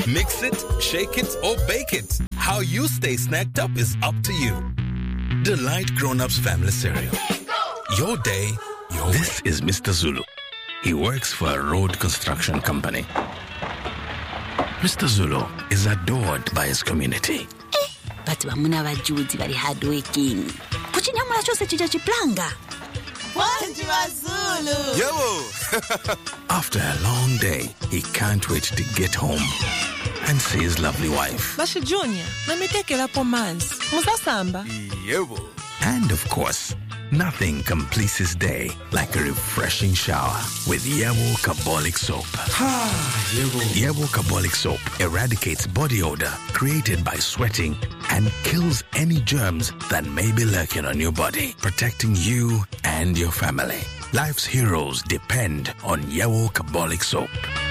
Mix it, shake it, or bake it. How you stay snacked up is up to you. Delight Grown-Ups Family Cereal. Your day, your way. This is Mr. Zulu. He works for a road construction company. Mr. Zulu is adored by his community. But vamuna vajuzi vari hardworking. Kuchinyamula chose chicha chiplanga. Wanji Zulu. Yo! After a long day, he can't wait to get home and see his lovely wife. Bashi Junior, namitekela pomanzi. Musasamba. Yo! And of course, nothing completes his day like a refreshing shower with Yebo Carbolic Soap. Yebo Carbolic Soap eradicates body odor created by sweating and kills any germs that may be lurking on your body, protecting you and your family. Life's heroes depend on Yebo Carbolic Soap.